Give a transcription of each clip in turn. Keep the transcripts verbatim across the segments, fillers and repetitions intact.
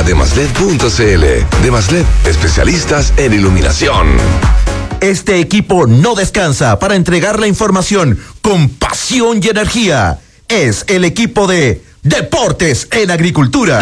demaslet punto cl. Demaslet, especialistas en iluminación. Este equipo no descansa para entregar la información con pasión y energía. Es el equipo de Deportes en Agricultura.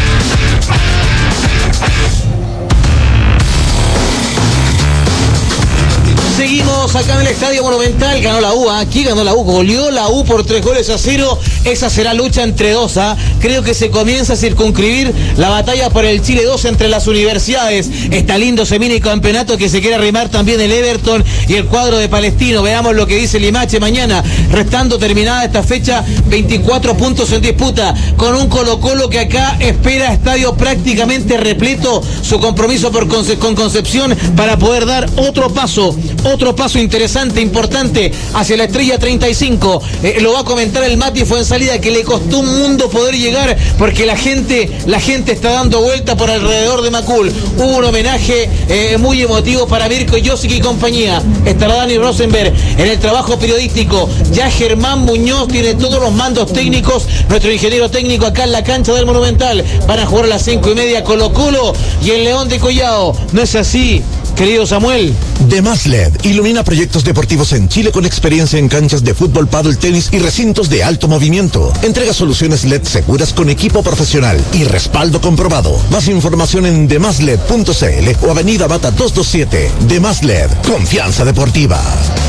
Seguimos acá en el Estadio Monumental. Ganó la U, ¿eh? Aquí ganó la U, goleó la U por tres goles a cero. Esa será lucha entre dos, ¿eh? Creo que se comienza a circunscribir la batalla por el Chile dos entre las universidades. Está lindo ese mini campeonato que se quiere arrimar también el Everton y el cuadro de Palestino. Veamos lo que dice Limache mañana, restando terminada esta fecha, veinticuatro puntos en disputa, con un Colo Colo que acá espera estadio prácticamente repleto, su compromiso por Conce- con Concepción para poder dar otro paso, otro paso interesante, importante, hacia la estrella treinta y cinco. Eh, lo va a comentar el Mati Fuenzalida, que le costó un mundo poder llegar, porque la gente, la gente está dando vuelta por alrededor de Macul. Hubo un homenaje eh, muy emotivo para Mirko Josic y compañía. Estará Dani Rosenberg en el trabajo periodístico. Ya Germán Muñoz tiene todos los mandos técnicos, nuestro ingeniero técnico acá en la cancha del Monumental. Van a jugar a las cinco y media Colo Colo y el León de Collao. ¿No es así, querido Samuel? Demaslet ilumina proyectos deportivos en Chile con experiencia en canchas de fútbol, pádel, tenis y recintos de alto movimiento. Entrega soluciones L E D seguras con equipo profesional y respaldo comprobado. Más información en demaslet punto cl o Avenida Bata doscientos veintisiete. Demaslet, confianza deportiva.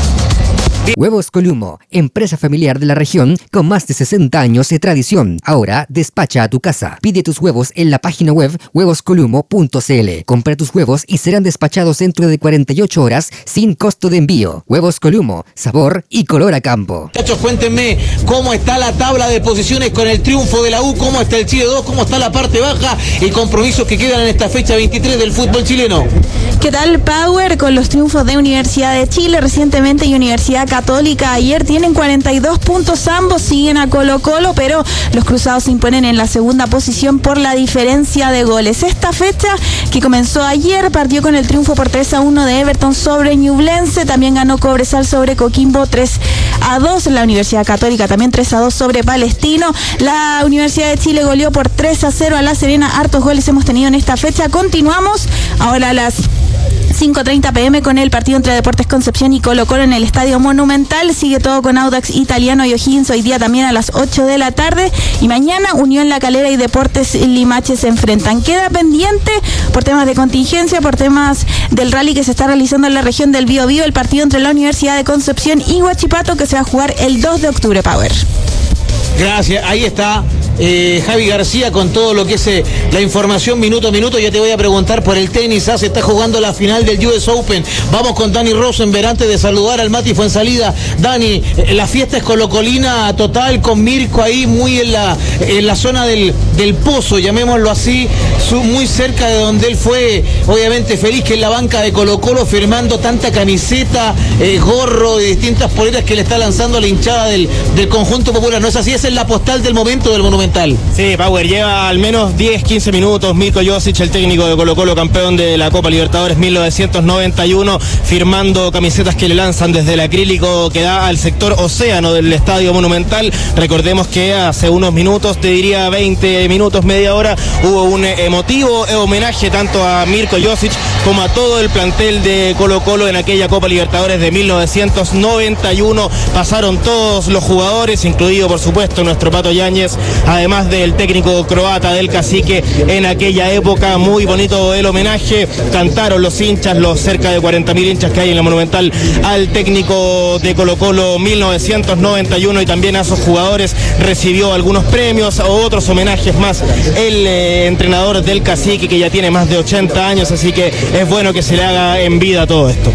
Huevos Columo, empresa familiar de la región con más de sesenta años de tradición. Ahora despacha a tu casa. Pide tus huevos en la página web huevos columo punto cl. Compra tus huevos y serán despachados dentro de cuarenta y ocho horas sin costo de envío. Huevos Columo, sabor y color a campo. Muchachos, cuéntenme cómo está la tabla de posiciones con el triunfo de la U, cómo está el Chile dos, cómo está la parte baja y compromisos que quedan en esta fecha veintitrés del fútbol chileno. ¿Qué tal, Power? Con los triunfos de Universidad de Chile recientemente y Universidad Católica ayer, tienen cuarenta y dos puntos ambos, siguen a Colo Colo, pero los cruzados se imponen en la segunda posición por la diferencia de goles. Esta fecha que comenzó ayer partió con el triunfo por tres a uno de Everton sobre Ñublense, también ganó Cobresal sobre Coquimbo tres a dos, la Universidad Católica también tres a dos sobre Palestino, la Universidad de Chile goleó por tres a cero a La Serena. Hartos goles hemos tenido en esta fecha. Continuamos ahora a las cinco treinta pm con el partido entre Deportes Concepción y Colo Colo en el Estadio Monumental. Sigue todo con Audax Italiano y O'Higgins hoy día también a las ocho de la tarde. Y mañana Unión La Calera y Deportes Limache se enfrentan. Queda pendiente por temas de contingencia, por temas del rally que se está realizando en la región del Biobío, el partido entre la Universidad de Concepción y Huachipato, que se va a jugar el dos de octubre, Power. Gracias, ahí está eh, Javi García con todo lo que es eh, la información minuto a minuto. Ya te voy a preguntar por el tenis. Ah, se está jugando la final del U S Open. Vamos con Dani Rosenberg antes de saludar al Mati Fuenzalida. Dani, eh, la fiesta es colocolina total, con Mirko ahí muy en la, en la zona del, del pozo, llamémoslo así, su, muy cerca de donde él fue obviamente feliz, que es la banca de Colo Colo, firmando tanta camiseta, eh, gorro y distintas poleras que le está lanzando a la hinchada del, del conjunto popular. ¿No es así? Esa es la postal del momento del Monumental. Sí, Power, lleva al menos diez, quince minutos Mirko Josic, el técnico de Colo Colo, campeón de la Copa Libertadores mil novecientos noventa y uno, firmando camisetas que le lanzan desde el acrílico que da al sector océano del Estadio Monumental. Recordemos que hace unos minutos, te diría veinte minutos, media hora, hubo un emotivo homenaje tanto a Mirko Josic como a todo el plantel de Colo Colo en aquella Copa Libertadores de mil novecientos noventa y uno. Pasaron todos los jugadores, incluido por supuesto nuestro Pato Yáñez, además del técnico croata del Cacique en aquella época. Muy bonito el homenaje, cantaron los hinchas, los cerca de cuarenta mil hinchas que hay en la Monumental, al técnico de Colo Colo mil novecientos noventa y uno, y también a sus jugadores. Recibió algunos premios o otros homenajes más el eh, entrenador del Cacique, que ya tiene más de ochenta años, así que es bueno que se le haga en vida todo esto.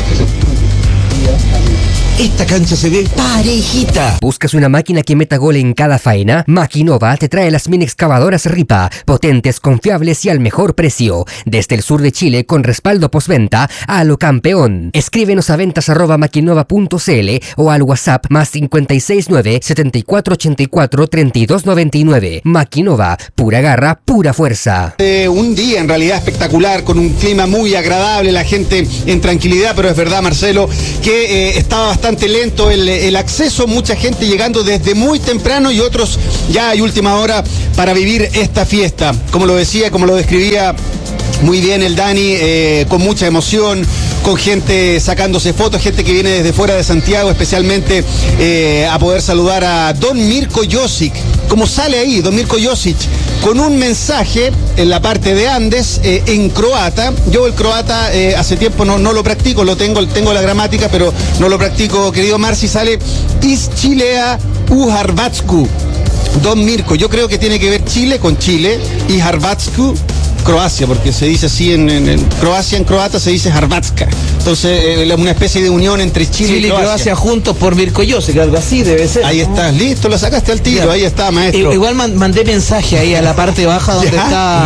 Esta cancha se ve parejita. ¿Buscas una máquina que meta gol en cada faena? Maquinova te trae las mini excavadoras Ripa, potentes, confiables y al mejor precio. Desde el sur de Chile, con respaldo postventa a lo campeón. Escríbenos a ventas arroba maquinova punto cl o al WhatsApp más cincuenta y seis nueve, setenta y cuatro ochenta y cuatro, treinta y dos noventa y nueve. Maquinova, pura garra, pura fuerza. Eh, un día en realidad espectacular, con un clima muy agradable, la gente en tranquilidad, pero es verdad, Marcelo, que eh, estaba bastante bastante lento el, el acceso, mucha gente llegando desde muy temprano y otros ya hay última hora para vivir esta fiesta. Como lo decía, como lo describía muy bien el Dani, eh, con mucha emoción, con gente sacándose fotos, gente que viene desde fuera de Santiago, especialmente eh, a poder saludar a don Mirko Josic. Como sale ahí, don Mirko Josic, con un mensaje en la parte de Andes, eh, en croata. Yo el croata eh, hace tiempo no, no lo practico, lo tengo, tengo la gramática, pero no lo practico, querido Marci. Sale Is Chilea u Hrvatsku. Don Mirko, yo creo que tiene que ver Chile con Chile y Hrvatsku Croacia, porque se dice así en, en, en Croacia, en croata se dice Hrvatska. Entonces, eh, una especie de unión entre Chile, Chile y Croacia. Croacia juntos por Mirko Josic, algo así debe ser. Ahí está, listo, lo sacaste al tiro, ahí está, maestro. E, igual man, mandé mensaje ahí a la parte baja donde está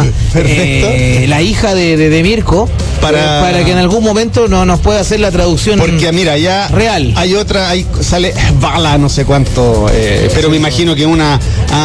eh, la hija de, de, de Mirko, para... para que en algún momento no, nos pueda hacer la traducción. Porque mira, ya real. Hay otra, ahí sale Bala, no sé cuánto, eh, pero me imagino que una,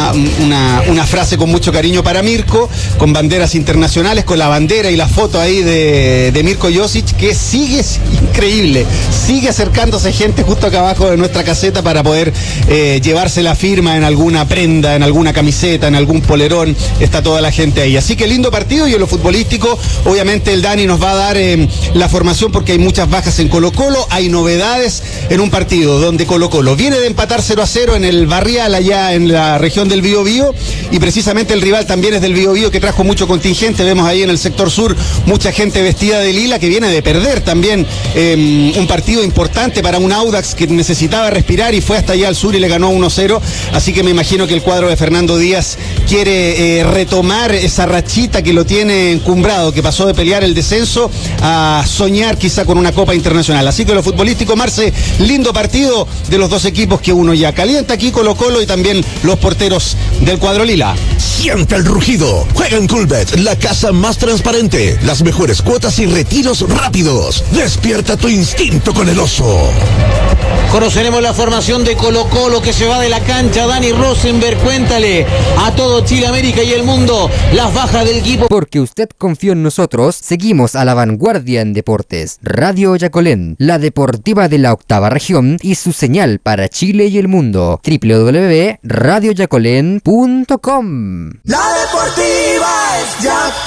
una, una frase con mucho cariño para Mirko, con banderas internacionales, con la bandera y la foto ahí de, de Mirko Josic, que sigue increíble, sigue acercándose gente justo acá abajo de nuestra caseta para poder eh, llevarse la firma en alguna prenda, en alguna camiseta, en algún polerón. Está toda la gente ahí, así que lindo partido. Y en lo futbolístico, obviamente el Dani nos va a dar eh, la formación, porque hay muchas bajas en Colo Colo, hay novedades en un partido donde Colo Colo viene de empatar cero a cero en el Barrial, allá en la región del Bío Bío, y precisamente el rival también es del Bío Bío, que trajo mucho contingente. Vemos ahí en el sector sur mucha gente vestida de lila, que viene de perder también eh, un partido importante para un Audax que necesitaba respirar y fue hasta allá al sur y le ganó uno cero. Así que me imagino que el cuadro de Fernando Díaz quiere eh, retomar esa rachita que lo tiene encumbrado, que pasó de pelear el descenso a soñar quizá con una Copa Internacional. Así que lo futbolístico, Marce, lindo partido de los dos equipos, que uno ya calienta aquí, Colo Colo, y también los porteros del cuadro lila. Siente el rugido. Juega en Coolbet, la casa más transparente, las mejores cuotas y retiros rápidos. Despierta tu instinto con el oso. Conoceremos la formación de Colo Colo, que se va de la cancha. Dani Rosenberg, cuéntale a todo Chile, América y el mundo las bajas del equipo. Porque usted confió en nosotros, seguimos a la vanguardia en deportes. Radio Yacolén, la deportiva de la octava región y su señal para Chile y el mundo. doble u doble u doble punto radio yacolén punto com. La deportiva es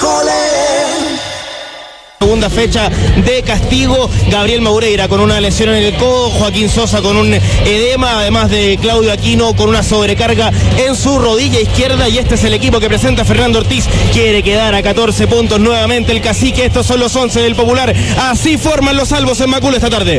Yacolén. Segunda fecha de castigo, Gabriel Maureira con una lesión en el codo, Joaquín Sosa con un edema, además de Claudio Aquino con una sobrecarga en su rodilla izquierda. Y este es el equipo que presenta Fernando Ortiz. Quiere quedar a catorce puntos nuevamente el cacique. Estos son los once del Popular. Así forman los salvos en Macul esta tarde.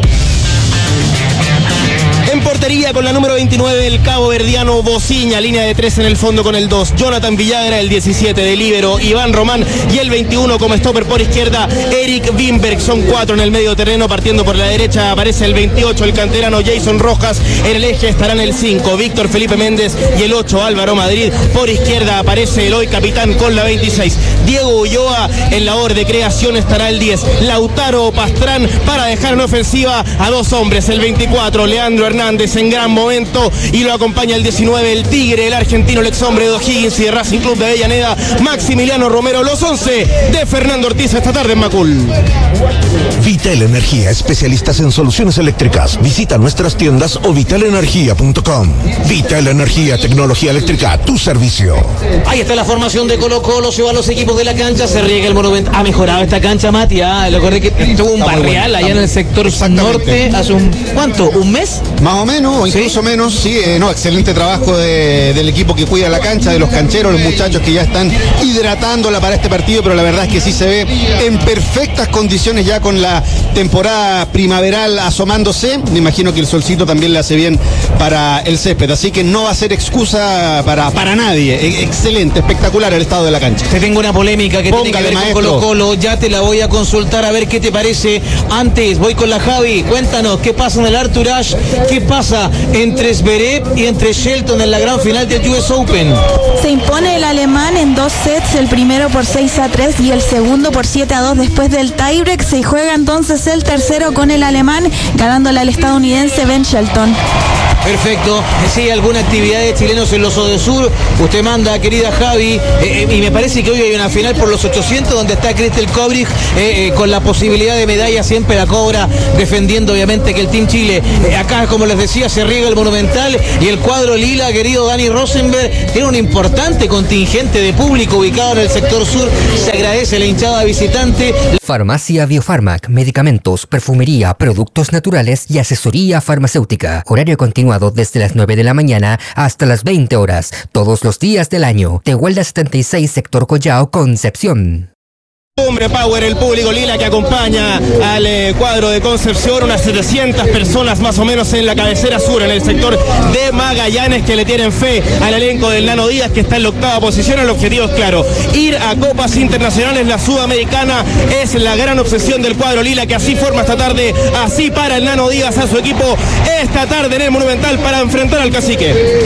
En portería con la número veintinueve el cabo verdiano Bociña, línea de tres en el fondo con el dos, Jonathan Villagra, el diecisiete de líbero Iván Román, y el veintiuno como stopper por izquierda Eric Wimberg. Son cuatro en el medio terreno, partiendo por la derecha aparece el veintiocho, el canterano Jason Rojas. En el eje estarán el cinco, Víctor Felipe Méndez, y el ocho, Álvaro Madrid. Por izquierda aparece el hoy capitán con la veintiséis, Diego Ulloa. En labor de creación estará el diez, Lautaro Pastrán, para dejar en ofensiva a dos hombres, el veinticuatro, Leandro Hernández en gran momento, y lo acompaña el diecinueve, el Tigre, el argentino, el ex hombre de O'Higgins y de Racing Club de Avellaneda, Maximiliano Romero. Los once de Fernando Ortiz esta tarde en Macul. Vital Energía, especialistas en soluciones eléctricas. Visita nuestras tiendas o vital energía punto com. Vital Energía, tecnología eléctrica, tu servicio. Ahí está la formación de Colo Colo, se van los equipos de la cancha, se riega el monumento. Ha mejorado esta cancha, Mati, ¿ah? Lo correcto que tuvo un barrial allá en el sector norte hace un, ¿cuánto? ¿Un mes? Más o menos, o incluso ¿Sí? menos, sí, eh, no, excelente trabajo de, del equipo que cuida la cancha, de los cancheros, los muchachos que ya están hidratándola para este partido, pero la verdad es que sí se ve en perfectas condiciones ya con la temporada primaveral asomándose. Me imagino que el solcito también le hace bien para el césped, así que no va a ser excusa para, para nadie. E- excelente, espectacular el estado de la cancha. Te tengo una polémica que Póngale, tiene que ver maestro. con Colo Colo, ya te la voy a consultar a ver qué te parece. Antes voy con la Javi, cuéntanos qué pasa en el Arthur Ashe, qué pasa entre Zverev y entre Shelton en la gran final del U S Open. Se impone el alemán en dos sets, el primero por seis a tres y el segundo por siete a dos después del tiebreak. Se juega entonces el tercero con el alemán ganándole al estadounidense Ben Shelton. Perfecto. Sí, alguna actividad de chilenos en los Odesur. Usted manda, querida Javi, eh, y me parece que hoy hay una final por los ochocientos donde está Cristel Kobrich eh, eh, con la posibilidad de medalla, siempre la cobra, defendiendo obviamente que el Team Chile, eh, acá como les decía, se riega el Monumental y el cuadro lila, querido Dani Rosenberg, tiene un importante contingente de público ubicado en el sector sur. Se agradece la hinchada visitante. Farmacia Biofarmac, medicamentos, perfumería, productos naturales y asesoría farmacéutica. Horario continuado desde las nueve de la mañana hasta las veinte horas, todos los días del año. Tehuelda setenta y seis, sector Collao, Concepción. Hombre Power, el público lila que acompaña al eh, cuadro de Concepción, unas setecientas personas más o menos en la cabecera sur, en el sector de Magallanes, que le tienen fe al elenco del Nano Díaz, que está en la octava posición. El objetivo es claro, ir a copas internacionales. La Sudamericana es la gran obsesión del cuadro lila, que así forma esta tarde, así para el Nano Díaz a su equipo esta tarde en el Monumental para enfrentar al Cacique.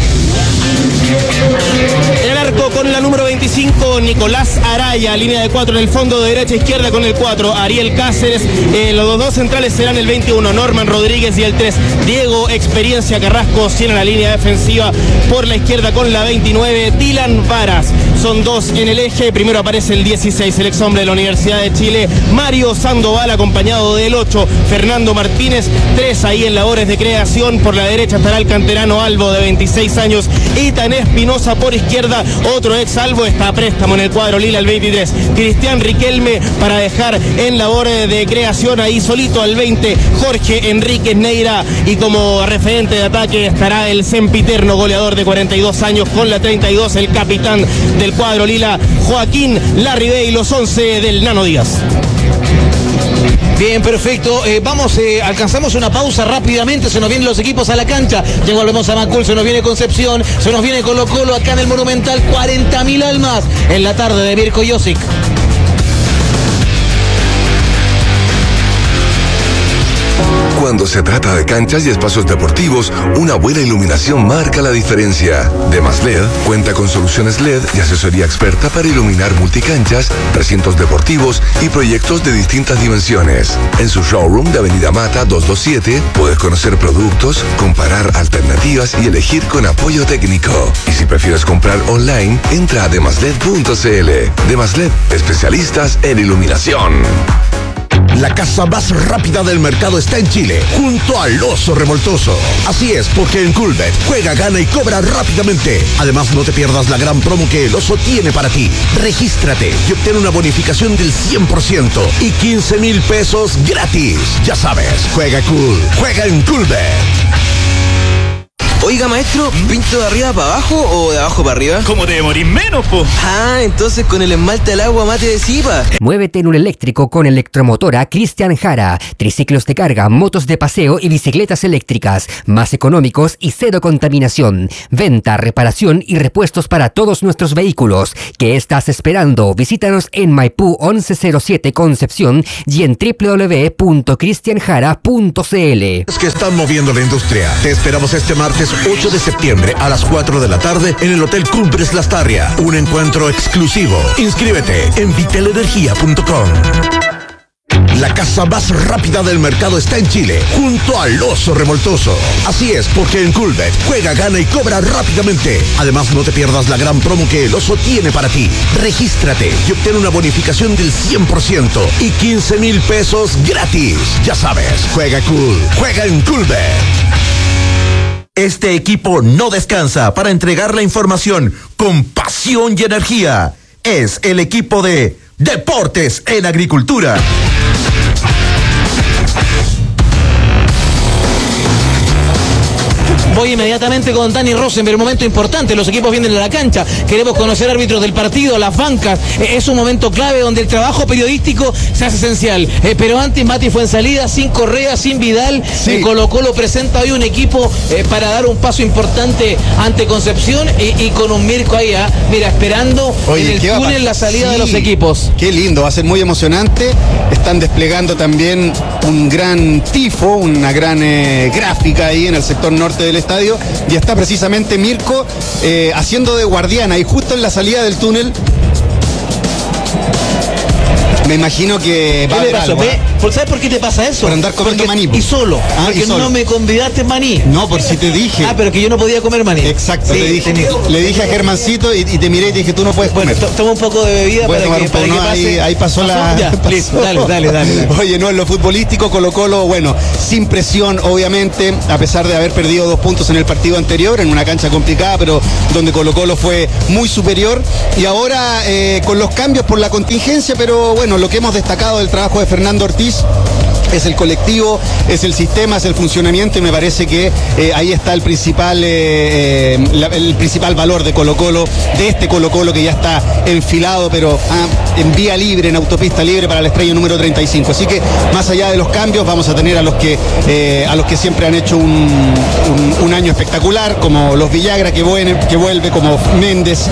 En el arco con la número veinticinco, Nicolás Araya, línea de cuatro en el fondo, de derecha a izquierda con el cuatro, Ariel Cáceres. Eh, los dos centrales serán el veintiuno, Norman Rodríguez, y el tres, Diego Experiencia Carrasco. Tiene la línea defensiva por la izquierda con la veintinueve, Dylan Varas. Son dos en el eje. Primero aparece el dieciséis, el ex hombre de la Universidad de Chile, Mario Sandoval, acompañado del ocho, Fernando Martínez. Tres ahí en labores de creación. Por la derecha estará el canterano Albo, de veintiséis años, y Tan Espinosa por izquierda, otro ex Albo, está a préstamo en el cuadro lila, el veintitrés, Cristian Riquelme, para dejar en labores de creación ahí solito al veinte, Jorge Enríquez Neira, y como referente de ataque estará el sempiterno goleador de cuarenta y dos años con la treinta y dos, el capitán del cuadro lila, Joaquín Larribey, los once del Nano Díaz. Bien, perfecto. Eh, vamos, eh, alcanzamos una pausa rápidamente. Se nos vienen los equipos a la cancha. Ya volvemos a Macul. Se nos viene Concepción. Se nos viene Colo Colo acá en el Monumental. cuarenta mil almas en la tarde de Mirko Josic. Cuando se trata de canchas y espacios deportivos, una buena iluminación marca la diferencia. Demas L E D cuenta con soluciones L E D y asesoría experta para iluminar multicanchas, recintos deportivos y proyectos de distintas dimensiones. En su showroom de Avenida Mata doscientos veintisiete puedes conocer productos, comparar alternativas y elegir con apoyo técnico. Y si prefieres comprar online, entra a demasled punto cl. Demas L E D, especialistas en iluminación. La casa más rápida del mercado está en Chile, junto al Oso Revoltoso. Así es, porque en Coolbet juega, gana y cobra rápidamente. Además, no te pierdas la gran promo que el Oso tiene para ti. Regístrate y obtén una bonificación del cien por ciento y quince mil pesos gratis. Ya sabes, juega cool, juega en Coolbet. Oiga, maestro, ¿pinto de arriba para abajo o de abajo para arriba? ¿Cómo te demorís menos, po? Ah, entonces con el esmalte al agua mate de cipa. Muévete en un eléctrico con Electromotora Cristian Jara. Triciclos de carga, motos de paseo y bicicletas eléctricas. Más económicos y cero contaminación. Venta, reparación y repuestos para todos nuestros vehículos. ¿Qué estás esperando? Visítanos en Maipú once cero siete Concepción y en doble u doble u doble u punto cristian jara punto cl. Es que están moviendo la industria. Te esperamos este martes ocho de septiembre a las cuatro de la tarde en el Hotel Cumbres Lastarria. Un encuentro exclusivo. Inscríbete en vitel energía punto com. La casa más rápida del mercado está en Chile, junto al Oso Revoltoso. Así es, porque en Coolbet juega, gana y cobra rápidamente. Además, no te pierdas la gran promo que el Oso tiene para ti. Regístrate y obtén una bonificación del cien por ciento y quince mil pesos gratis. Ya sabes, juega cool, juega en Coolbet. Este equipo no descansa para entregar la información con pasión y energía. Es el equipo de Deportes en Agricultura. Voy inmediatamente con Dani Rosenberg, momento importante, los equipos vienen a la cancha, queremos conocer árbitros del partido, las bancas, eh, es un momento clave donde el trabajo periodístico se hace esencial, eh, pero antes Mati fue en salida, sin Correa, sin Vidal, sí. eh, Colo Colo presenta hoy un equipo eh, para dar un paso importante ante Concepción y, y con un Mirko ahí, ¿eh? mira, esperando Oye, en el túnel la salida sí, de los equipos. Qué lindo, va a ser muy emocionante, están desplegando también un gran tifo, una gran eh, gráfica ahí en el sector norte del estadio, y está precisamente Mirko eh, haciendo de guardián ahí justo en la salida del túnel. me imagino que va a ¿Qué le haber pasó? algo, ¿eh? ¿Ve? ¿Sabes por qué te pasa eso? Por andar comiendo Porque- maní, po. Y solo. Ah, porque y solo. no me convidaste maní. No, por si te dije. Ah, pero que yo no podía comer maní. Exacto, Sí, te dije, tenés- le dije a Germancito y, y te miré y te dije, tú no puedes Bueno, comer. to- toma un poco de bebida Voy a para tomar que, un para poco, que no, pase. ahí, ahí pasó la... Ya, pasó. listo, dale, dale, dale, dale. Oye, no, en lo futbolístico, Colo Colo, bueno, sin presión, obviamente, a pesar de haber perdido dos puntos en el partido anterior, en una cancha complicada, pero donde Colo Colo fue muy superior. Y ahora eh, con los cambios por la contingencia, pero bueno, lo que hemos destacado del trabajo de Fernando Ortiz es el colectivo, es el sistema, es el funcionamiento, y me parece que eh, ahí está el principal eh, eh, la- el principal valor de Colo Colo, de este Colo Colo que ya está enfilado, pero ah, en vía libre, en autopista libre para la estrella número treinta y cinco. Así que más allá de los cambios, vamos a tener a los que eh, a los que siempre han hecho un, un- un año espectacular, como los Villagra que, vuelve, que vuelve, como Méndez,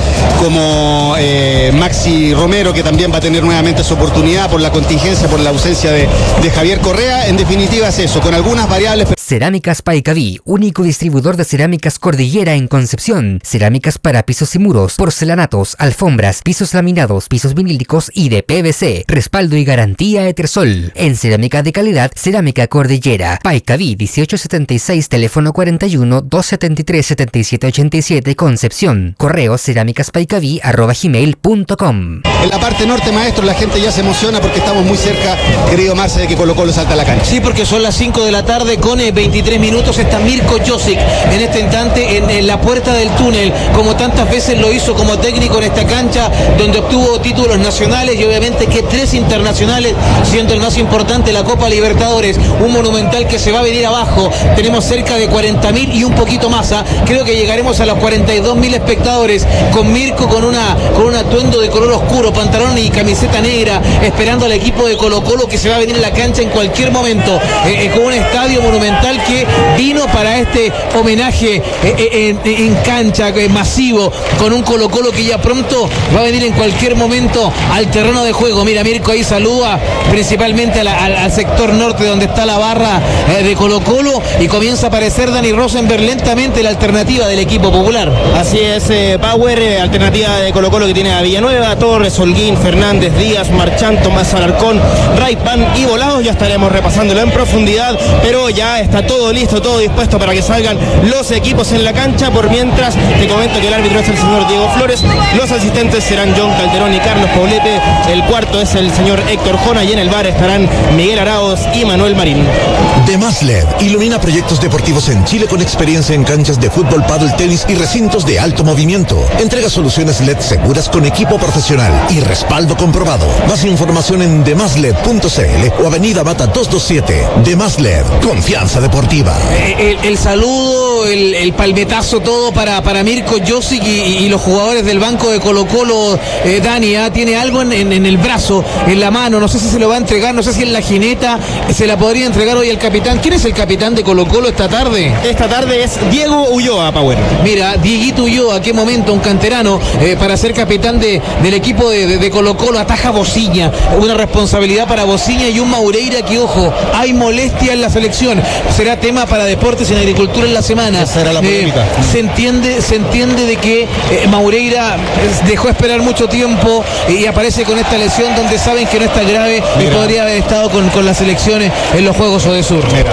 como eh, Maxi Romero, que también va a tener nuevamente su oportunidad por la contingencia, por la ausencia de, de Javier Correa. En definitiva es eso, con algunas variables. Cerámicas Paicaví, único distribuidor de cerámicas Cordillera en Concepción. Cerámicas para pisos y muros, porcelanatos, alfombras, pisos laminados, pisos vinílicos y de P V C. Respaldo y garantía Etersol. En cerámica de calidad, Cerámica Cordillera. Paicaví dieciocho setenta y seis, teléfono cuarenta y uno, doscientos setenta y tres, setenta y siete ochenta y siete, Concepción. Correo cerámicaspaicaví arroba gmail punto com. En la parte norte, maestro, la gente ya se emociona porque estamos muy cerca, querido Marce, de que Colo Colo salta a la cancha. Sí, porque son las cinco de la tarde con eh, veintitrés minutos. Está Mirko Josic en este instante en, en la puerta del túnel, como tantas veces lo hizo como técnico en esta cancha, donde obtuvo títulos nacionales y obviamente que tres internacionales, siendo el más importante la Copa Libertadores. Un Monumental que se va a venir abajo. Tenemos cerca de cuarenta mil y un poquito más. ¿ah? Creo que llegaremos a los cuarenta y dos mil espectadores, con Mirko con una con un atuendo de color oscuro, pantalón y camiseta negra, esperando al equipo de Colo Colo que se va a venir a la cancha en cualquier momento, eh, eh, con un estadio monumental que vino para este homenaje eh, eh, en, en cancha eh, masivo, con un Colo Colo que ya pronto va a venir en cualquier momento al terreno de juego. Mira, Mirko ahí saluda principalmente a la- al, al sector norte donde está la barra eh, de Colo Colo, y comienza a aparecer Dani Rosenberg lentamente, la alternativa del equipo popular. Así es, eh, Power, eh, alternativa de Colo Colo que tiene a Villanueva, Torres, Holguín, Fernández, Díaz, Marchán, Tomás Alarcón, Raipan y Volados. Ya estaremos repasándolo en profundidad, pero ya está todo listo, todo dispuesto para que salgan los equipos en la cancha. Por mientras, te comento que el árbitro es el señor Diego Flores, los asistentes serán John Calderón y Carlos Poblete, el cuarto es el señor Héctor Jona, y en el bar estarán Miguel Arauz y Manuel Marín. De Más L E D ilumina proyectos deportivos en Chile con experiencia en canchas de fútbol, pádel, tenis y recintos de alto movimiento. Entrega soluciones L E D seguras con equipo profesional y respaldo comprobado. Más información en demasLed punto cl o Avenida Bata doscientos veintisiete. De Más L E D, confianza deportiva. El, el saludo, el, el palmetazo, todo para, para Mirko Josic y, y los jugadores del banco de Colo Colo. eh, Dani, ¿ah? tiene algo en, en- en el brazo, en la mano, no sé si se lo va a entregar, no sé si en la jineta se la podría entregar hoy el capitán. ¿Quién es el capitán de Colo Colo esta tarde? Esta tarde es Diego Ulloa, Power. Mira, Dieguito Ulloa, qué momento, un canterano eh, para ser capitán de, del equipo de, de- de Colo Colo. Ataja Bociña, una responsabilidad para Bociña y un Maureira que, ojo, hay molestia en la selección. Será tema para Deportes y en Agricultura en la semana. Esa era la Eh, polémica. se entiende, se entiende de que eh, Maureira eh, dejó esperar mucho tiempo eh, y aparece con esta lesión donde saben que no está grave y Mira. podría haber estado con, con las selecciones en los Juegos Odesur. Mira,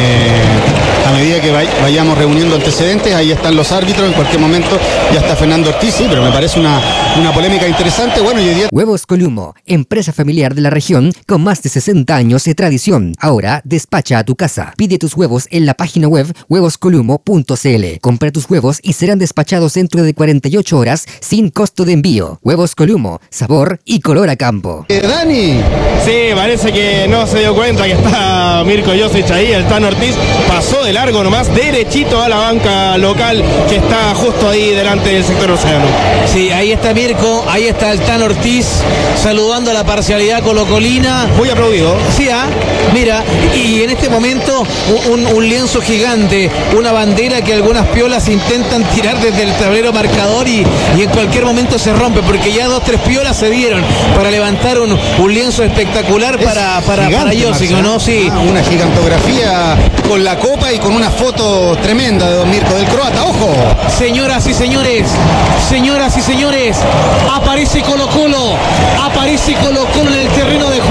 eh, a medida que vay- vayamos reuniendo antecedentes, ahí están los árbitros, en cualquier momento ya está Fernando Ortiz, sí, pero me parece una, una polémica interesante. Bueno, y hoy día... Huevos Columo, empresa familiar de la región con más de sesenta años de tradición. Ahora despacha a tu casa. Pide tus huevos en la página web huevos columo punto cl. Compra tus huevos y serán despachados dentro de cuarenta y ocho horas sin costo de envío. Huevos Columo, sabor y color a campo. Eh, Dani, Sí, parece que no se dio cuenta que está Mirko Josic ahí, el Tan Ortiz pasó de largo nomás, derechito a la banca local que está justo ahí delante del sector océano. Sí, ahí está Mirko, ahí está el Tan Ortiz saludando a la parcialidad colocolina. Muy aplaudido. Sí, ah, mira, y en este momento un, un- un lienzo gigante, una bandera que algunas piolas intentan tirar desde el tablero marcador y, y en cualquier momento se rompe, porque ya dos, tres piolas se dieron para levantar un, un lienzo espectacular para, para, para gigante, Josic, Marcelo. ¿no? Sí. Ah, una gigantografía con la copa y con una foto tremenda de Don Mirko del croata. ¡Ojo! Señoras y señores, señoras y señores, aparece Colo Colo, aparece Colo Colo en el terreno de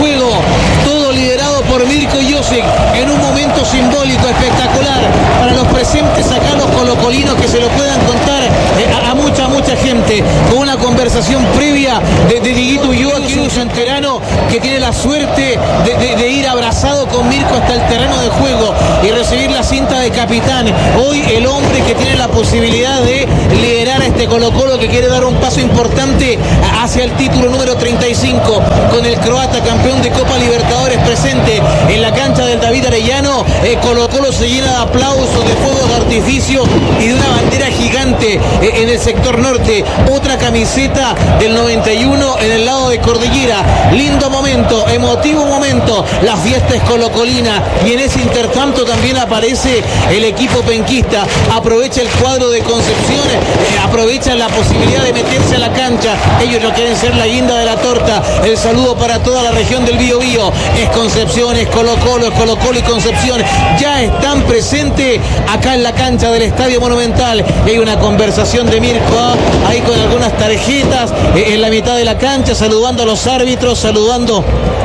simbólico, espectacular para los presentes acá, los colocolinos, que se lo puedan contar eh, a, a mucha, mucha gente, con una conversación previa de, de Dieguito Ulloa, que es un santerano que tiene la suerte de, de, de ir abrazado con Mirko hasta el terreno de juego y recibir la cinta de capitán. Hoy el hombre que tiene la posibilidad de liderar a este Colo-Colo, que quiere dar un paso importante hacia el título número treinta y cinco, con el croata campeón de Copa Libertadores presente en la cancha del David Arellano. eh, Colo-Colo se llena de aplausos, de fuegos de artificio y de una bandera gigante eh, en el sector norte. Otra camiseta del noventa y uno en el lado de Cordillera. Lindo momento, emotivo momento, la fiesta es colocolina, y en ese intertanto también aparece el equipo penquista. Aprovecha el cuadro de Concepción, eh, aprovecha la posibilidad de meterse a la cancha. Ellos no quieren ser la guinda de la torta. El saludo para toda la región del Bío Bío. Es Concepción, es Colo-Colo, es Colo-Colo y Concepción. Ya están presentes acá en la cancha del Estadio Monumental. Y hay una conversación de Mirko ¿eh? ahí con algunas tarjetas eh, en la mitad de la cancha, saludando a los árbitros, saludando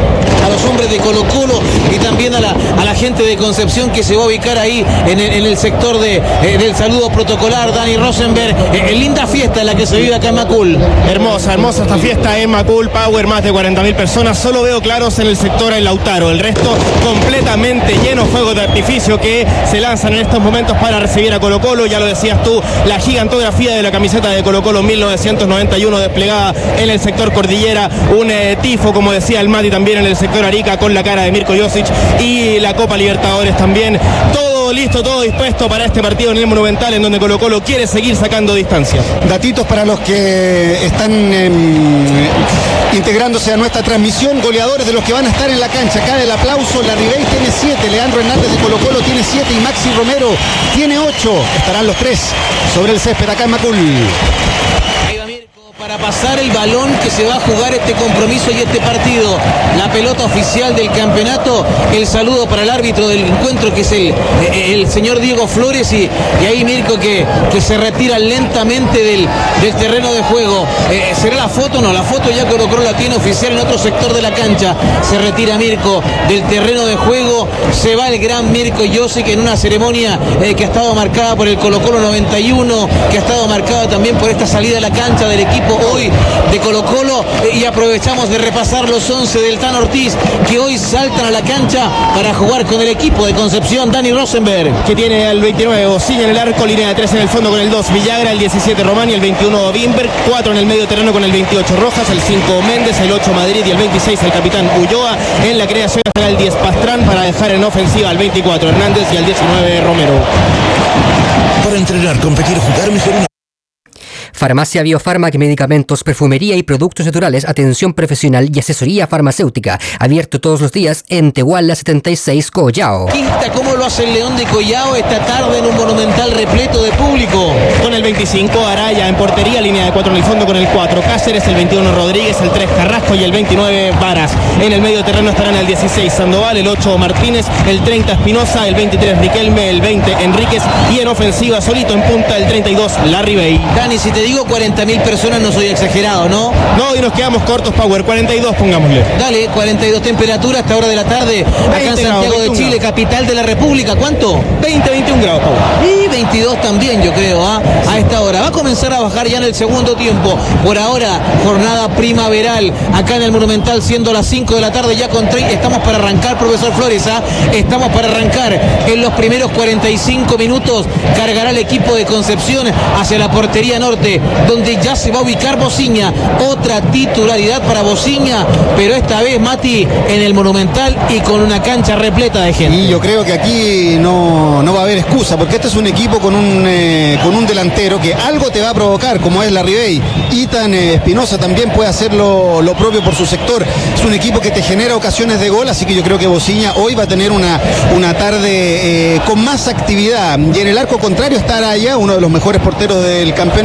a los hombres de Colo-Colo y también a la, a la gente de Concepción, que se va a ubicar ahí en el, en el sector de, eh, del saludo protocolar. Dani Rosenberg, eh, linda fiesta en la que se vive acá en Macul. Hermosa, hermosa esta fiesta en Macul Power, más de cuarenta mil personas. Solo veo claros en el sector El Lautaro, el resto completamente lleno, fuegos de artificio que se lanzan en estos momentos para recibir a Colo-Colo. Ya lo decías tú, la gigantografía de la camiseta de Colo-Colo mil novecientos noventa y uno desplegada en el sector Cordillera, un eh, tifo, como decía el Mati, también en el sector Arica, con la cara de Mirko Josic, y la Copa Libertadores también. Todo listo, todo dispuesto para este partido en el Monumental, en donde Colo-Colo quiere seguir sacando distancia. Datitos para los que están eh, integrándose a nuestra transmisión. Goleadores de los que van a estar en la cancha. Acá el aplauso. Larribey tiene siete, Leandro Hernández de Colo-Colo tiene siete y Maxi Romero tiene ocho. Estarán los tres sobre el césped acá en Macul. Para pasar el balón que se va a jugar este compromiso y este partido. La pelota oficial del campeonato. El saludo para el árbitro del encuentro, que es el, el señor Diego Flores. Y, y ahí Mirko que, que se retira lentamente del, del terreno de juego. Eh, ¿Será la foto? No, la foto ya Colo-Colo la tiene oficial en otro sector de la cancha. Se retira Mirko del terreno de juego. Se va el gran Mirko Josic en una ceremonia eh, que ha estado marcada por el Colo-Colo noventa y uno, que ha estado marcada también por esta salida a la cancha del equipo hoy de Colo-Colo, y aprovechamos de repasar los once del Tan Ortiz, que hoy saltan a la cancha para jugar con el equipo de Concepción. Dani Rosenberg, que tiene al veintinueve Bocilla en el arco, línea de tres en el fondo con el dos Villagra, el diecisiete Romani, el veintiuno Bimberg, cuatro en el medio terreno con el veintiocho Rojas, el cinco Méndez, el ocho Madrid y el veintiséis el capitán Ulloa. En la creación estará el diez Pastrán, para dejar en ofensiva al veinticuatro Hernández y al diecinueve Romero. Para entrenar, competir, jugar mejor. Farmacia Biofarmac, medicamentos, perfumería y productos naturales, atención profesional y asesoría farmacéutica. Abierto todos los días en Tehuala setenta y seis, Collao. Quinta, ¿cómo lo hace el León de Collao esta tarde en un Monumental repleto de público? Con el veinticinco Araya en portería, línea de cuatro en el fondo con el cuatro Cáceres, el veintiuno Rodríguez, el tres Carrasco y el veintinueve Varas. En el medio terreno estarán el dieciséis Sandoval, el ocho Martínez, el treinta Espinosa, el veintitrés Riquelme, el veinte Enríquez, y en ofensiva solito en punta el treinta y dos Larribey. Dani, si te digo cuarenta mil personas, no soy exagerado, ¿no? No, y nos quedamos cortos, Power. cuarenta y dos, pongámosle. Dale, cuarenta y dos temperatura a esta hora de la tarde, acá en Santiago de Chile, capital de la República. ¿Cuánto? veinte, veintiún grados, Power. Y veintidós también, yo creo, ¿ah? a esta hora. Va a comenzar a bajar ya en el segundo tiempo. Por ahora, jornada primaveral, acá en el Monumental, siendo las cinco de la tarde, ya con treinta. Estamos para arrancar, profesor Flores, ¿ah? Estamos para arrancar. En los primeros cuarenta y cinco minutos, cargará el equipo de Concepción hacia la portería norte, donde ya se va a ubicar Bociña. Otra titularidad para Bociña, pero esta vez, Mati, en el Monumental y con una cancha repleta de gente. Y yo creo que aquí no, no va a haber excusa, porque este es un equipo con un, eh, con un delantero que algo te va a provocar, como es Larribey. Ethan eh, Espinosa también puede hacer lo, lo propio por su sector. Es un equipo que te genera ocasiones de gol, así que yo creo que Bociña hoy va a tener una, una tarde eh, con más actividad. Y en el arco contrario está Araya, uno de los mejores porteros del campeonato. Si es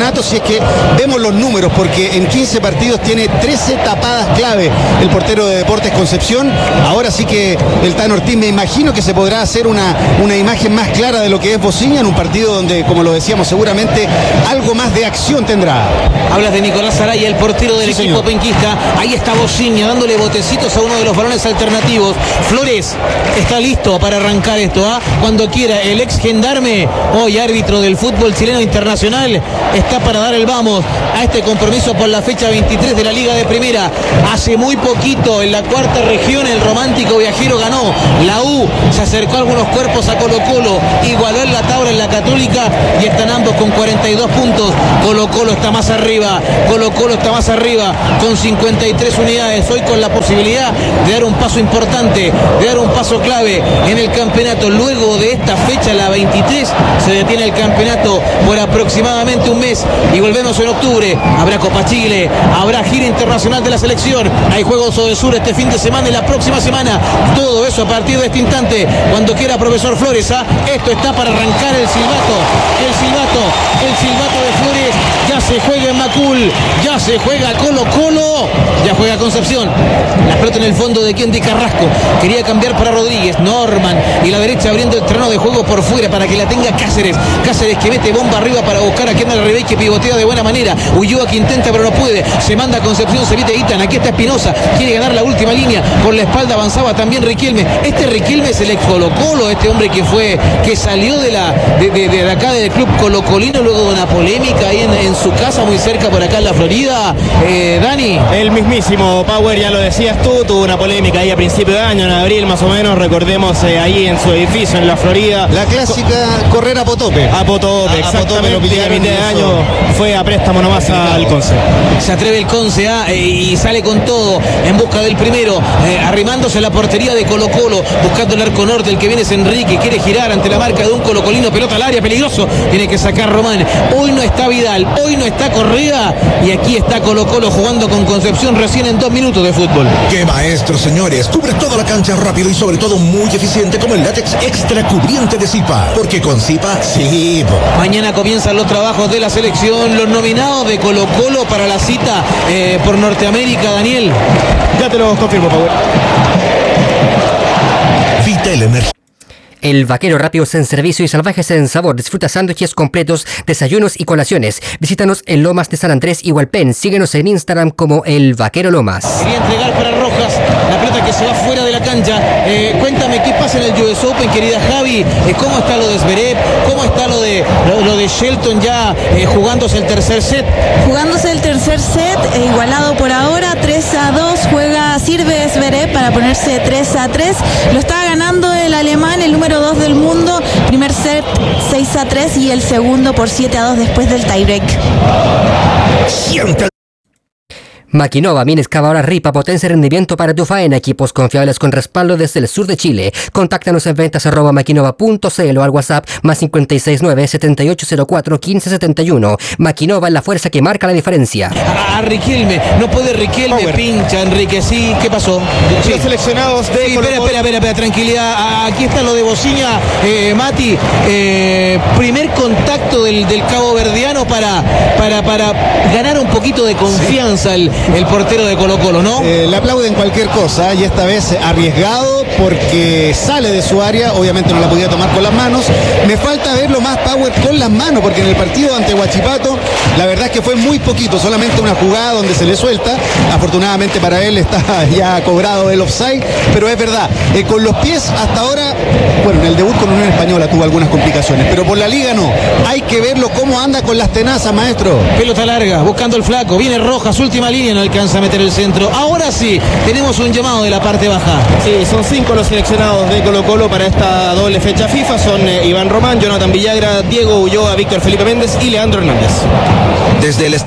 que vemos los números, porque en quince partidos tiene trece tapadas clave el portero de Deportes Concepción. Ahora sí que el Tano Ortiz, me imagino que se podrá hacer una, una imagen más clara de lo que es Bociña en un partido donde, como lo decíamos, seguramente algo más de acción tendrá. Hablas de Nicolás Araya, el portero del sí, equipo señor. penquista. Ahí está Bociña dándole botecitos a uno de los balones alternativos. Flores está listo para arrancar esto, ¿ah? Cuando quiera. El ex gendarme, hoy árbitro del fútbol chileno internacional, está para dar el vamos a este compromiso por la fecha veintitrés de la Liga de Primera. Hace muy poquito, en la cuarta región, el romántico viajero ganó. La U se acercó a algunos cuerpos a Colo Colo, igualó en la tabla en la Católica y están ambos con cuarenta y dos puntos. Colo Colo está más arriba, Colo Colo está más arriba con cincuenta y tres unidades, hoy con la posibilidad de dar un paso importante, de dar un paso clave en el campeonato. Luego de esta fecha, la veintitrés, se detiene el campeonato por aproximadamente un mes y volvemos en octubre. Habrá Copa Chile, habrá gira internacional de la selección, hay Juegos Odesur este fin de semana y la próxima semana. Todo eso a partir de este instante, cuando quiera profesor Flores, ¿ah? Esto está para arrancar el silbato, el silbato, el silbato de Flores. Ya se juega en Macul, ya se juega Colo Colo, ya juega Concepción. La pelota en el fondo de Kendi Carrasco, quería cambiar para Rodríguez, Norman, y la derecha abriendo el terreno de juego por fuera para que la tenga Cáceres. Cáceres que mete bomba arriba para buscar a Kendall Ribey, que pivotea de buena manera. Ulloa que intenta pero no puede, se manda a Concepción, se mete Itan, aquí está Espinosa, quiere ganar la última línea, por la espalda avanzaba también Riquelme. Este Riquelme es el ex Colo Colo, este hombre que fue, que salió de la de, de, de acá del club colocolino luego de una polémica ahí en, en su casa muy cerca por acá en la Florida. eh, Dani, el mismísimo Power, ya lo decías tú, tuvo una polémica ahí a principio de año, en abril más o menos, recordemos, eh, ahí en su edificio en la Florida, la clásica Co correr a Potope a Potope, a, exactamente. A Potope, a mitad de año fue a préstamo nomás al Conce. Se atreve el Conce, ¿ah? eh, y sale con todo en busca del primero, eh, arrimándose a la portería de Colo Colo, buscando el arco norte. El que viene es Enrique, quiere girar ante la marca de un colocolino, pelota al área, peligroso, tiene que sacar Román. Hoy no está Vidal, hoy no está Correa, y aquí está Colo Colo jugando con Concepción recién en dos minutos de fútbol. ¡Qué maestro, señores! Cubre toda la cancha rápido y sobre todo muy eficiente como el látex extra cubriente de Zipa, porque con Zipa, sí. Mañana comienzan los trabajos de la selección, los nominados de Colo Colo para la cita eh, por Norteamérica, Daniel. Ya te lo confirmo, Power. Vital Energía. El Vaquero, rápidos en servicio y salvajes en sabor. Disfruta sándwiches completos, desayunos y colaciones. Visítanos en Lomas de San Andrés y Hualpén. Síguenos en Instagram como El Vaquero Lomas. Quería entregar para Rojas la pelota que se va fuera de la cancha. Eh, cuéntame qué pasa en el U S Open, querida Javi. Eh, ¿Cómo está lo de Zverev? ¿Cómo está lo de lo, lo de Shelton ya eh, jugándose el tercer set? Jugándose el tercer set, eh, igualado por ahora, tres a dos. Juega Sirve Zverev para ponerse tres a tres. Lo está ganando el alemán, el número dos del mundo. Primer set seis a tres y el segundo por siete a dos después del tiebreak. Siente. Maquinova, mina excavadora Ripa, potencia y rendimiento para tu faena, equipos confiables con respaldo desde el sur de Chile. Contáctanos en ventas arroba maquinova punto cl o al WhatsApp más cinco seis nueve, siete ocho cero cuatro, uno cinco siete uno. Maquinova es la fuerza que marca la diferencia. A, a Riquelme, no puede Riquelme, Power. Pincha Enrique, sí, ¿qué pasó? Sí. Los seleccionados de... Sí, espera, espera, espera, espera, tranquilidad, aquí está lo de Bociña, eh, Mati, eh, primer contacto del, del cabo verdiano para, para, para ganar un poquito de confianza, sí. el el portero de Colo Colo, ¿no? Eh, le aplauden cualquier cosa y esta vez arriesgado porque sale de su área, obviamente no la podía tomar con las manos. Me falta verlo más Power con las manos, porque en el partido ante Huachipato la verdad es que fue muy poquito, solamente una jugada donde se le suelta. Afortunadamente para él está ya cobrado el offside, pero es verdad, eh, con los pies hasta ahora, bueno, en el debut con Unión Española tuvo algunas complicaciones, pero por la liga no. Hay que verlo cómo anda con las tenazas, maestro. Pelota larga, buscando el flaco, viene Rojas, última línea, no alcanza a meter el centro. Ahora sí, tenemos un llamado de la parte baja. Sí, son cinco los seleccionados de Colo Colo para esta doble fecha FIFA. Son eh, Iván Román, Jonathan Villagra, Diego Ulloa, Víctor Felipe Méndez y Leandro Hernández. Desde el estadio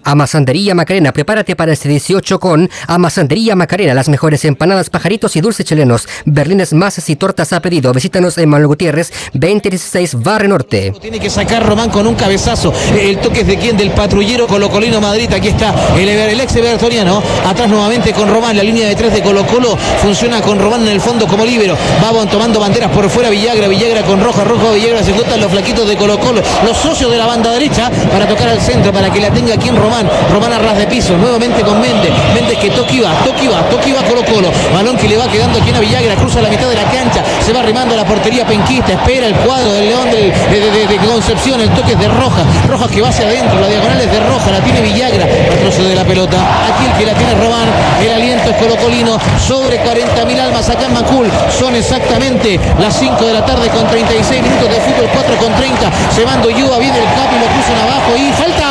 Amasandería Macarena, prepárate para este dieciocho con Amasandería Macarena, las mejores empanadas, pajaritos y dulces chilenos, berlines, masas y tortas a pedido. Visítanos en Manuel Gutiérrez, veinte dieciséis, Barrio Norte. Tiene que sacar Román con un cabezazo. El toque es de quién, del patrullero Colocolino Madrid. Aquí está el, el ex evertoniano. Atrás nuevamente con Román, la línea de tres de Colo Colo funciona con Román en el fondo como líbero. Va tomando banderas por fuera Villagra, Villagra con Roja, Roja, Villagra. Se juntan los flaquitos de Colo Colo, los socios de la banda derecha, para tocar al centro, para que la tenga aquí en Román. Román a ras de piso, nuevamente con Méndez. Méndez que toque va, toque va, toque va Colo Colo. Balón que le va quedando aquí a Villagra, cruza la mitad de la cancha, se va arrimando a la portería penquista, espera el cuadro del León de, de, de, de Concepción. El toque es de Roja, Roja que va hacia adentro, la diagonal es de Roja, la tiene Villagra, retrocede la pelota. Aquí el que la tiene Román, el aliento es colocolino, sobre cuarenta mil almas acá en Macul. Son exactamente las cinco de la tarde con treinta y seis minutos de fútbol, cuatro con treinta. Se manda Ulloa, viene el Capi, lo cruzan abajo y falta.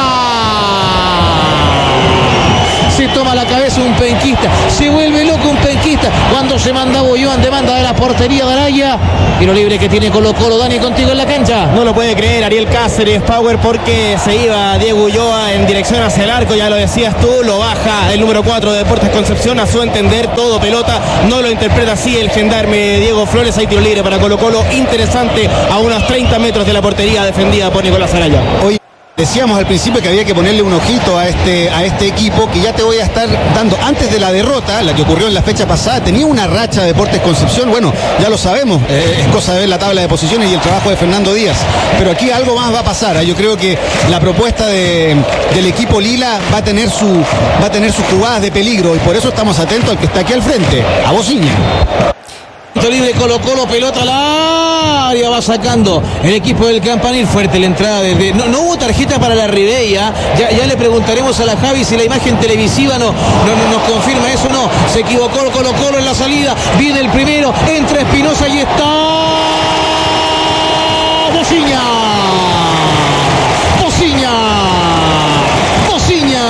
Se toma la cabeza un penquista, se vuelve loco un penquista cuando se manda Boyón, demanda de la portería de Araya. Tiro libre que tiene Colo Colo. Dani, contigo en la cancha. No lo puede creer Ariel Cáceres, Power, porque se iba Diego Ulloa en dirección hacia el arco, ya lo decías tú, lo baja el número cuatro de Deportes Concepción, a su entender todo pelota, no lo interpreta así el gendarme Diego Flores. Hay tiro libre para Colo Colo, interesante, a unos treinta metros de la portería defendida por Nicolás Araya. Hoy decíamos al principio que había que ponerle un ojito a este, a este equipo, que ya te voy a estar dando. Antes de la derrota, la que ocurrió en la fecha pasada, tenía una racha de Deportes Concepción, bueno, ya lo sabemos, eh, es cosa de ver la tabla de posiciones y el trabajo de Fernando Díaz, pero aquí algo más va a pasar, ¿eh? Yo creo que la propuesta de, del equipo Lila va a tener su, va a tener sus jugadas de peligro, y por eso estamos atentos al que está aquí al frente, a Bociña. Libre Colo Colo, pelota al área, va sacando el equipo del Campanil. Fuerte la entrada desde... No, no hubo tarjeta para la Ribeya. Ya, ya le preguntaremos a la Javi si la imagen televisiva no, no, no nos confirma eso. No, se equivocó el Colo Colo en la salida. Viene el primero, entra Espinosa y está... Bociña. Bociña. Bociña.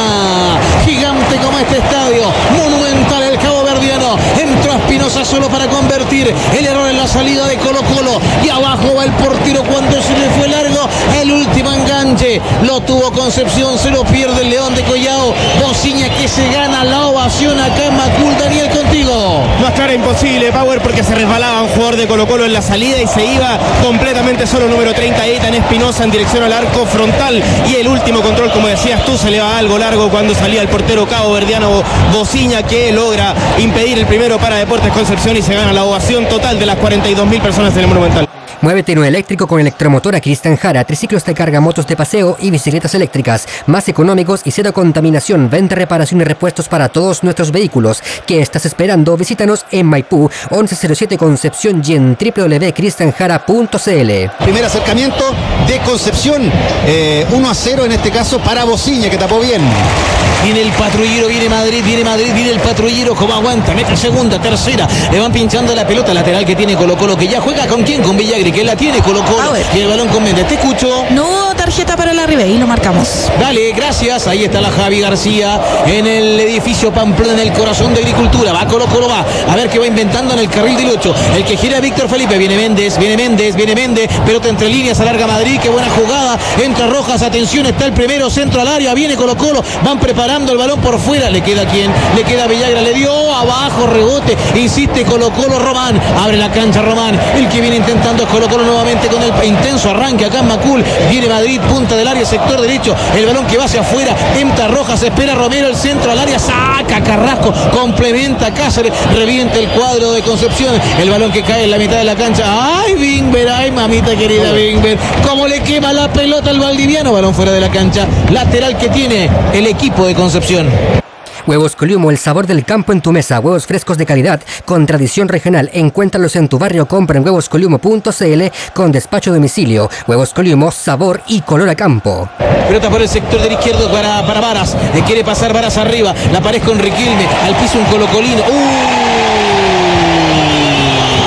Gigante como este estadio. Monumental el Cabo Verdiano. Entró Espinosa solo para convertir el error en la salida de Colo Colo, y abajo va el portero cuando se le fue largo el último enganche, lo tuvo Concepción, se lo pierde el León de Collao. Bociña que se gana la ovación acá en Macul. Daniel, contigo. Más clara imposible, Power, porque se resbalaba un jugador de Colo Colo en la salida y se iba completamente solo, número treinta, Eitan Espinosa, en dirección al arco frontal, y el último control, como decías tú, se le va algo largo cuando salía el portero cabo verdiano Bociña, que logra impedir el primero para Deportes Concepción y se gana la ovación total de las cuarenta y dos mil personas en el Monumental. Muévete en un eléctrico con electromotora Cristian Jara, triciclos de carga, motos de paseo y bicicletas eléctricas, más económicos y cero contaminación. Venta, reparación y repuestos para todos nuestros vehículos. ¿Qué estás esperando? Visítanos en Maipú, once cero siete Concepción, y en w w w punto cristian jara punto c l. Primer acercamiento de Concepción, eh, uno a cero en este caso para Bociña, que tapó bien. Viene el patrullero, viene Madrid, viene Madrid, viene el patrullero, como aguanta, mete segunda, tercera, le van pinchando la pelota lateral que tiene Colo Colo, que ya juega con quién, con Villagri, que la tiene Colo Colo, y el balón con Méndez. Te escucho. No hubo tarjeta para la Ribeya y lo marcamos. Dale, gracias, ahí está la Javi García en el edificio Pamplona, en el corazón de Agricultura. Va Colo Colo, va, a ver qué va inventando en el carril del ocho, el que gira Víctor Felipe, viene Méndez, viene Méndez, viene Méndez, pelota entre líneas, alarga Madrid, qué buena jugada, entra Rojas, atención, está el primero, centro al área, viene Colo Colo, van preparando el balón por fuera, le queda quién, le queda Villagra, le dio abajo, rebote, insiste Colo Colo, Román, abre la cancha Román, el que viene intentando es Colo Colo nuevamente con el intenso arranque acá en Macul, viene Madrid, punta del área, sector derecho, el balón que va hacia afuera, entra Rojas, espera Romero, el centro al área, saca Carrasco, complementa Cáceres, revienta el cuadro de Concepción, el balón que cae en la mitad de la cancha, ay Bingber, ay mamita querida Bingber, cómo le quema la pelota al valdiviano, balón fuera de la cancha, lateral que tiene el equipo de Concepción. Huevos Coliumo, el sabor del campo en tu mesa. Huevos frescos de calidad con tradición regional. Encuéntralos en tu barrio. Compra en huevos coliumo punto c l con despacho a domicilio. Huevos Coliumo, sabor y color a campo. Pelota por el sector del izquierdo para, para Varas. Le quiere pasar Varas arriba. La pared con Riquilme. Al piso un colocolino. ¡Uh!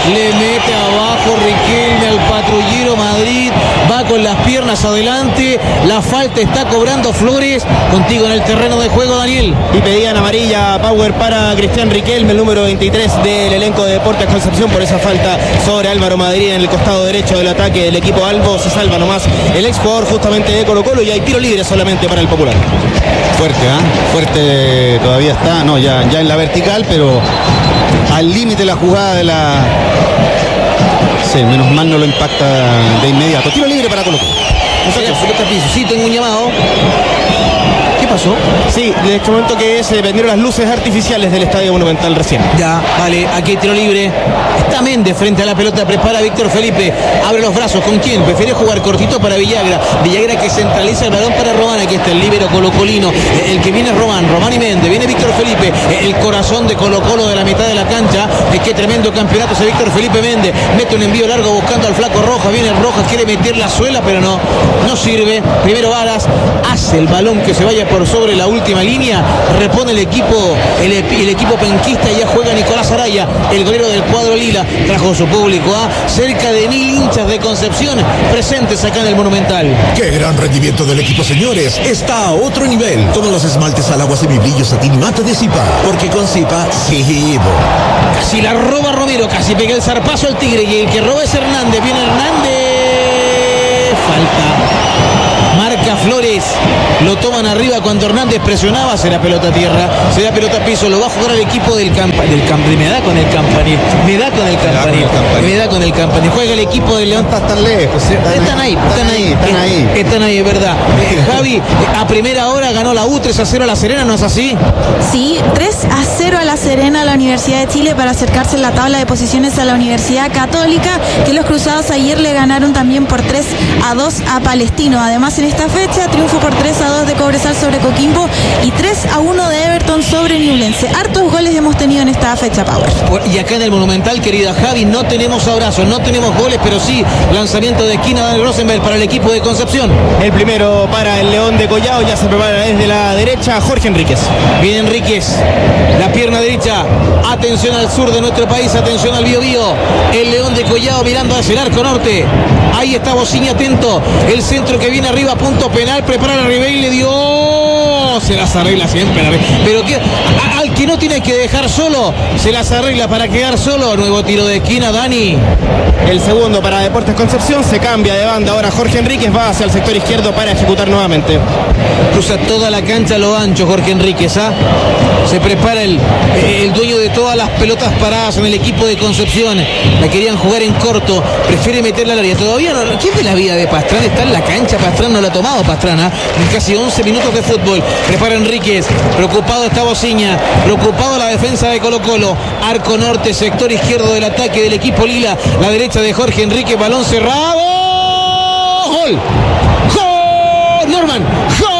le mete abajo Riquelme al patrullero Madrid, va con las piernas adelante, la falta está cobrando Flores, contigo en el terreno de juego, Daniel. Y pedían amarilla Power para Cristian Riquelme, el número veintitrés del elenco de Deportes Concepción, por esa falta sobre Álvaro Madrid en el costado derecho del ataque del equipo Albo. Se salva nomás el ex jugador justamente de Colo Colo y hay tiro libre solamente para el Popular. Fuerte, ¿ah? ¿eh? Fuerte todavía está, no, ya, ya en la vertical, pero al límite la jugada de la... Sí, menos mal no lo impacta de inmediato. Tiro libre para Colo Colo. Muchachos, sí, tengo un llamado. ¿Qué pasó? Sí, de este momento que se vendieron las luces artificiales del Estadio Monumental recién. Ya, vale, aquí hay tiro libre. Está Méndez frente a la pelota, prepara a Víctor Felipe. Abre los brazos, ¿con quién? Prefiere jugar cortito para Villagra. Villagra que centraliza el balón para Román. Aquí está el líbero colocolino. El que viene es Román, Román y Méndez. Viene Víctor Felipe, el corazón de Colo Colo de la mitad de la cancha. Qué tremendo campeonato ese Víctor Felipe Méndez. Mete un envío largo buscando al flaco Rojas. Viene Rojas, quiere meter la suela, pero no, no sirve. Primero Varas hace el balón que se vaya por sobre la última línea, repone el equipo el, el equipo penquista y ya juega Nicolás Araya, el golero del cuadro lila, trajo su público a ¿eh? cerca de mil hinchas de Concepción presentes acá en el Monumental. ¡Qué gran rendimiento del equipo, señores! Está a otro nivel. Toma los esmaltes al agua semibrillo satín mate de Zipa, porque con Zipa sí. Casi la roba Romero, casi pega el zarpazo al Tigre y el que roba es Hernández. Viene Hernández, falta. Marca Flores, lo toman arriba cuando Hernández presionaba, será pelota a tierra, será pelota a piso, lo va a jugar el equipo del campa, del campanil, me da con el campanil, me da con el campanil, me da con el campanil, juega el equipo del León. Estás tan lejos, están, están ahí, están ahí, están ahí, están ahí, es verdad. Eh, Javi, a primera hora ganó la U tres a cero a La Serena, ¿no es así? Sí, tres a cero a La Serena, la Universidad de Chile, para acercarse en la tabla de posiciones a la Universidad Católica, que los Cruzados ayer le ganaron también por tres a dos a Palestino. Además, en esta fecha, triunfo por tres a dos de Cobresal sobre Coquimbo y tres a uno de Everton sobre Ñublense. Hartos goles hemos tenido en esta fecha, Power. Y acá en el Monumental, querida Javi, no tenemos abrazos, no tenemos goles, pero sí lanzamiento de esquina de Rosenberg para el equipo de Concepción. El primero para el León de Collao, ya se prepara desde la derecha Jorge Enríquez. Bien Enríquez, la pierna derecha, atención al sur de nuestro país, atención al Biobío. El León de Collao mirando hacia el arco norte. Ahí está Bocini atento, el centro que viene arriba, punto penal, prepara la Ribey, le dio, se las arregla siempre, pero que, a, al que no tiene que dejar solo, se las arregla para quedar solo. Nuevo tiro de esquina, Dani. El segundo para Deportes Concepción, se cambia de banda, ahora Jorge Enríquez va hacia el sector izquierdo para ejecutar nuevamente. Cruza toda la cancha a lo ancho Jorge Enríquez, ¿ah? Se prepara el, el dueño de todas las pelotas paradas en el equipo de Concepción, la querían jugar en corto, prefiere meterla al área, todavía no. ¿Qué es de la vida de Pastrana? Está en la cancha, Pastrana no la ha tomado Pastrana, en casi once minutos de fútbol. Prepara Enríquez, preocupado está Bociña, preocupado la defensa de Colo Colo, arco norte, sector izquierdo del ataque del equipo lila, la derecha de Jorge Enríquez, balón cerrado, gol, gol, Norman, gol.